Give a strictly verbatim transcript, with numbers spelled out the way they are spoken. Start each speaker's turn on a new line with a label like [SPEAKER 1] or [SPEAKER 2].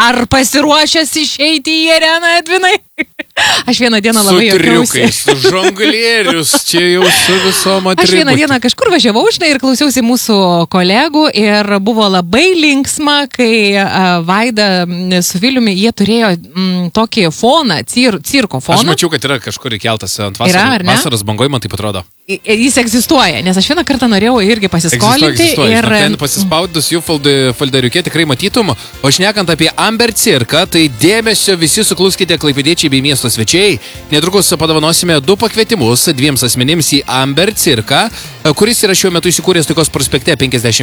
[SPEAKER 1] ar pasiruošęs išeiti į areną, Edvinai? Aš vieną dieną labai
[SPEAKER 2] juokiausi. Su triukais, su žonglierius, čia jau su visom atributu.
[SPEAKER 1] Aš vieną dieną kažkur važiavau, žinai, ir klausiausi mūsų kolegų ir buvo labai linksma, kai uh, Vaida su Viliumi, jie turėjo mm, tokį foną, cir, cirko foną.
[SPEAKER 2] Aš mačiau, kad yra kažkur įkeltas ant vasaros, yra, vasaros bangoj, man taip atrodo.
[SPEAKER 1] Jis egzistuoja, nes aš vieną kartą norėjau irgi pasiskolinti.
[SPEAKER 2] Egzistuoja, egzistuoja. Ir ten pasispaudus jų folderiuke tikrai matytum. O šnekant apie Amber cirką, tai dėmesio visi sukluskite klaipėdiečiai bei miesto svečiai. Netrukus padovanosime du pakvietimus dviems asmenims į Amber cirką, kuris yra šiuo metu įsikūręs Taikos prospekte penkiasdešimt